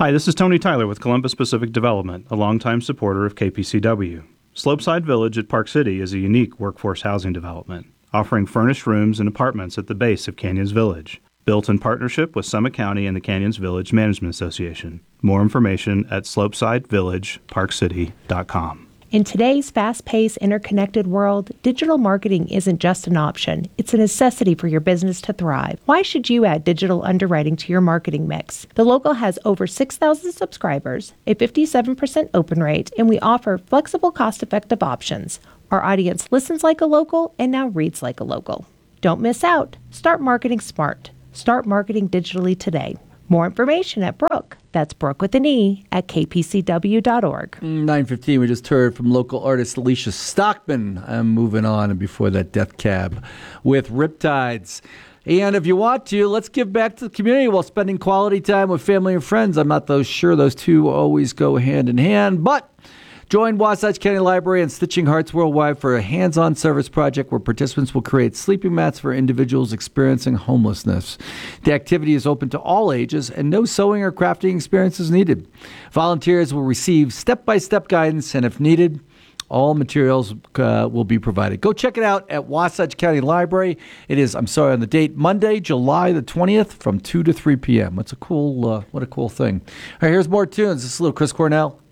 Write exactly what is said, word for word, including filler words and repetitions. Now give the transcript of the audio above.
Hi, this is Tony Tyler with Columbus Pacific Development, a longtime supporter of K P C W. Slopeside Village at Park City is a unique workforce housing development, offering furnished rooms and apartments at the base of Canyons Village. Built in partnership with Summit County and the Canyons Village Management Association. More information at slopeside village park city dot com. In today's fast-paced, interconnected world, digital marketing isn't just an option. It's a necessity for your business to thrive. Why should you add digital underwriting to your marketing mix? The Local has over six thousand subscribers, a fifty-seven percent open rate, and we offer flexible, cost-effective options. Our audience listens like a local and now reads like a local. Don't miss out. Start marketing smart. Start marketing digitally today. More information at Brooke. That's Brooke with an E at k p c w dot org. nine fifteen, we just heard from local artist Alicia Stockman. I'm moving on, and before that, Death Cab with Riptides. And if you want to, let's give back to the community while spending quality time with family and friends. I'm not those sure those two always go hand in hand, but join Wasatch County Library and Stitching Hearts Worldwide for a hands-on service project where participants will create sleeping mats for individuals experiencing homelessness. The activity is open to all ages and no sewing or crafting experience is needed. Volunteers will receive step-by-step guidance, and if needed, all materials uh, will be provided. Go check it out at Wasatch County Library. It is, I'm sorry, on the date, Monday, July the twentieth from two to three p.m. What's a cool, uh, what a cool thing. All right, here's more tunes. This is a little Chris Cornell.